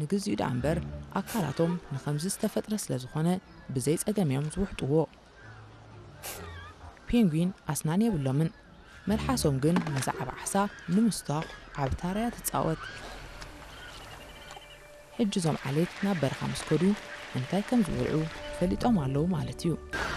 ንግዚኡ ዳንበር ኣካላቶም ንኸምዚ ዝተፈጥረ ስለ ዝኾነ ብዘይ ጸገም እዮም ዝውሕጥዎ ፔንጉዊን ኣስናን የብሎምን መልሓሶም ግን መዛዕባ ዓሳ ንምስታኽ ዓብ ታርያ ትጻወት ሕጂ ዞም ዓሌት ናብ በረኻ ምስ ከዱ እንታይ ከም ዝውልዑ ፈሊጦም ኣለዉ ማለት እዩ